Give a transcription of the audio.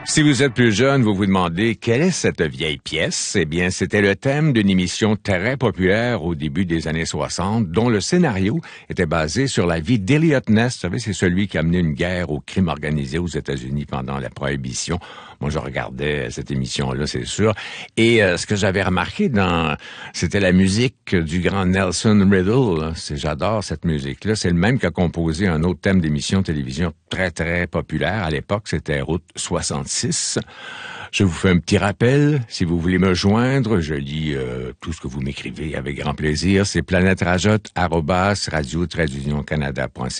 Si vous êtes plus jeune, vous vous demandez quelle est cette vieille pièce? Eh bien, c'était le thème d'une émission très populaire au début des années 60, dont le scénario était basé sur la vie d'Eliot Ness. Vous savez, c'est celui qui a mené une guerre au crime organisé aux États-Unis pendant la Prohibition. Moi, je regardais cette émission-là, c'est sûr. Et ce que j'avais remarqué c'était la musique du grand Nelson Riddle. J'adore cette musique-là. C'est le même qui a composé un autre thème d'émission de télévision très, très populaire. À l'époque, c'était Route 66. Je vous fais un petit rappel. Si vous voulez me joindre, je lis tout ce que vous m'écrivez avec grand plaisir. C'est planèterajotte@radio-canada.ca.